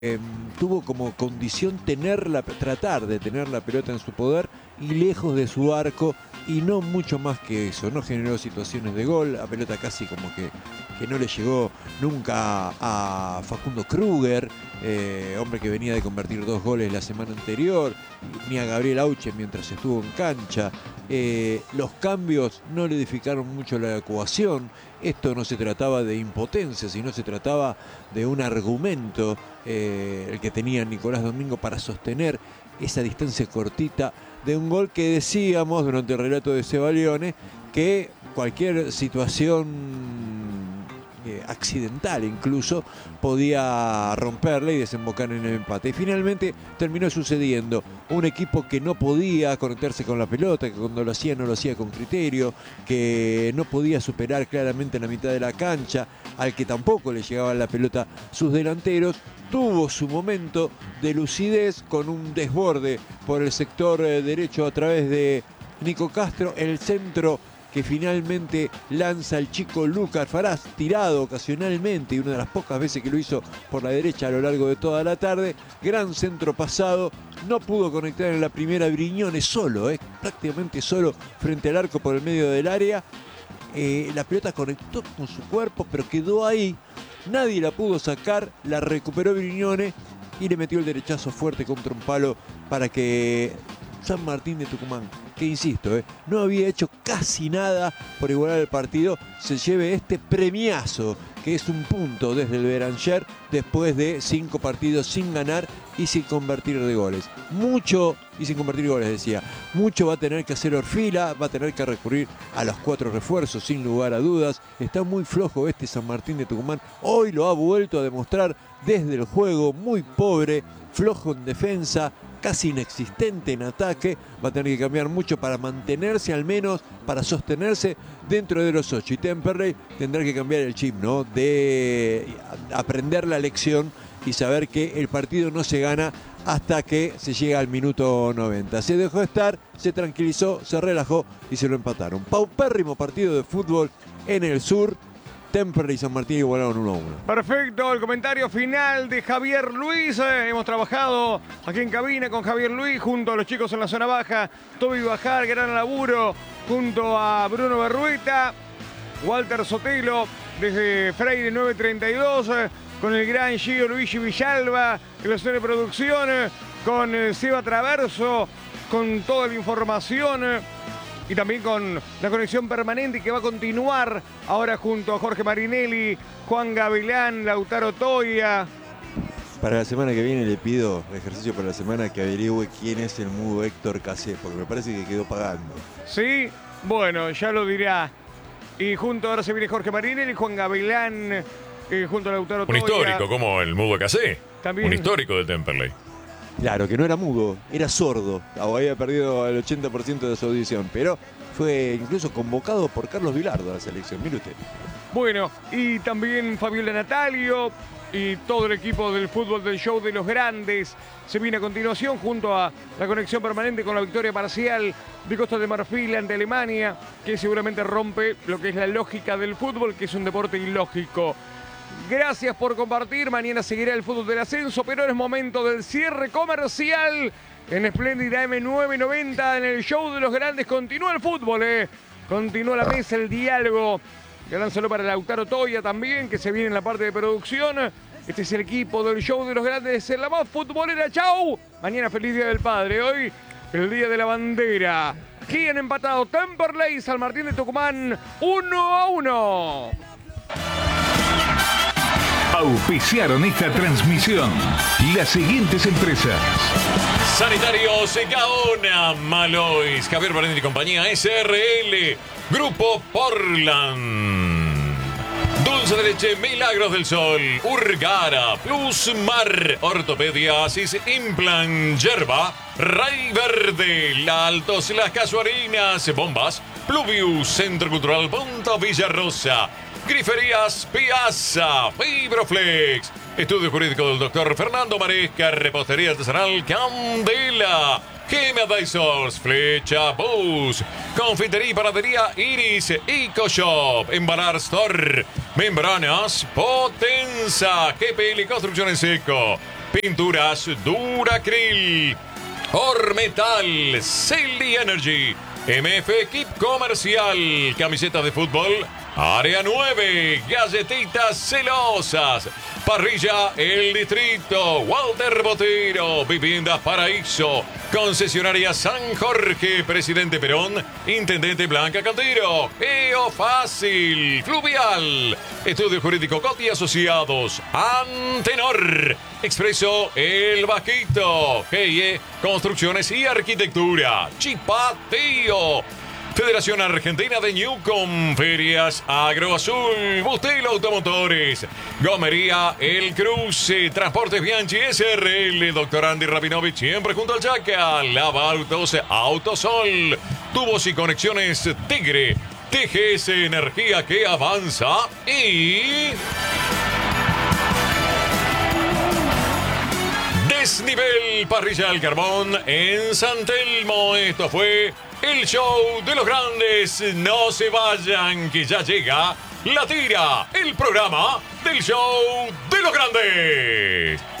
tuvo como condición tratar de tener la pelota en su poder y lejos de su arco, y no mucho más que eso. No generó situaciones de gol, la pelota casi como que no le llegó nunca a Facundo Kruger, hombre que venía de convertir 2 goles la semana anterior, ni a Gabriel Auche mientras estuvo en cancha. Los cambios no le edificaron mucho la ecuación. Esto no se trataba de impotencia, sino se trataba de un argumento, el que tenía Nicolás Domingo para sostener esa distancia cortita de un gol que decíamos durante el relato de Sebalione, que cualquier situación accidental incluso podía romperle y desembocar en el empate. Y finalmente terminó sucediendo. Un equipo que no podía conectarse con la pelota, que cuando lo hacía no lo hacía con criterio, que no podía superar claramente la mitad de la cancha, al que tampoco le llegaba la pelota sus delanteros. Tuvo su momento de lucidez con un desborde por el sector derecho a través de Nico Castro, el centro que finalmente lanza el chico Lucas Faraz, tirado ocasionalmente, y una de las pocas veces que lo hizo por la derecha a lo largo de toda la tarde. Gran centro pasado, no pudo conectar en la primera. Briñones solo, prácticamente solo frente al arco por el medio del área. La pelota conectó con su cuerpo, pero quedó ahí. Nadie la pudo sacar, la recuperó Briñones y le metió el derechazo fuerte contra un palo para que San Martín de Tucumán, que insisto, no había hecho casi nada por igualar el partido, se lleve este premiazo, que es un punto desde el Beranger después de 5 partidos sin ganar y sin convertir de goles. Mucho, y sin convertir goles decía, mucho va a tener que hacer Orfila, va a tener que recurrir a los 4 refuerzos sin lugar a dudas. Está muy flojo este San Martín de Tucumán, hoy lo ha vuelto a demostrar desde el juego, muy pobre, flojo en defensa, casi inexistente en ataque. Va a tener que cambiar mucho para mantenerse, al menos para sostenerse dentro de los 8. Y Temperley tendrá que cambiar el chip, ¿no? De aprender la lección y saber que el partido no se gana hasta que se llega al minuto 90. Se dejó estar, se tranquilizó, se relajó y se lo empataron. Paupérrimo partido de fútbol en el sur. Temperley y San Martín igualaron 1-1. Perfecto, el comentario final de Javier Luis. Hemos trabajado aquí en cabina con Javier Luis junto a los chicos en la zona baja. Toby Bajar, gran laburo, junto a Bruno Berrueta, Walter Sotelo desde Freire 932, con el gran Gio Luigi Villalba en la zona de producción, con Seba Traverso, con toda la información. Y también con la conexión permanente que va a continuar ahora junto a Jorge Marinelli, Juan Gavilán, Lautaro Toya. Para la semana que viene le pido ejercicio para la semana que averigüe quién es el mudo Héctor Cassé, porque me parece que quedó pagando. Sí, bueno, ya lo dirá. Y junto ahora se viene Jorge Marinelli, Juan Gavilán, junto a Lautaro Toya. Un histórico como el mudo Cassé. También. Un histórico de Temperley. Claro, que no era mudo, era sordo, había perdido el 80% de su audición, pero fue incluso convocado por Carlos Vilardo a la selección, mire usted. Bueno, y también Fabiola Natalio y todo el equipo del fútbol del show de los grandes se viene a continuación junto a la conexión permanente con la victoria parcial de Costa de Marfil ante Alemania, que seguramente rompe lo que es la lógica del fútbol, que es un deporte ilógico. Gracias por compartir. Mañana seguirá el fútbol del ascenso, pero es momento del cierre comercial en Espléndida M990. En el show de los grandes continúa el fútbol, continúa la mesa, el diálogo. Gran saludo para Lautaro Toya también, que se viene en la parte de producción. Este es el equipo del show de los grandes en la más futbolera. ¡Chau! Mañana feliz Día del Padre. Hoy el Día de la Bandera. Aquí han empatado Temperley y San Martín de Tucumán 1-1. Auspiciaron esta transmisión las siguientes empresas: Sanitarios Gaona, Malois, Javier Barendri y compañía, SRL, Grupo Portland, Dulce de Leche Milagros del Sol, Urgara, Plusmar, Ortopedia, Asis Implant, Yerba, Ray Verde, La Altos, Las Casuarinas, Bombas, Pluvius, Centro Cultural Punta Villarrosa, Griferías Piazza, Fibroflex, Estudio Jurídico del Dr. Fernando Maresca, Repostería Artesanal Candela, Geme Advisors, Flecha Bus, Confitería y Panadería Iris, EcoShop, Embalar Store, Membranas Potenza, GPL Construcción en Seco, Pinturas Duracril. Ormetal. Celdi Energy. MF Equip Comercial. Camisetas de fútbol. Área 9. Galletitas celosas. Parrilla El Distrito. Walter Botero. Viviendas Paraíso. Concesionaria San Jorge. Presidente Perón. Intendente Blanca Cantero. EO Fácil. Fluvial. Estudio Jurídico Coti Asociados. Antenor. Expreso El Vasquito. GIE Construcciones y Arquitectura. Chipatío. Federación Argentina de Newcom, Ferias Agroazul, Bustelo Automotores, Gomería El Cruce, Transportes Bianchi SRL, Dr. Andy Rabinovich, siempre junto al Chaca, Lava Autos, Autosol, Tubos y Conexiones Tigre, TGS Energía que avanza y... Desnivel Parrilla al Carbón en San Telmo. Esto fue el show de los grandes. No se vayan, que ya llega La Tira, el programa del show de los grandes.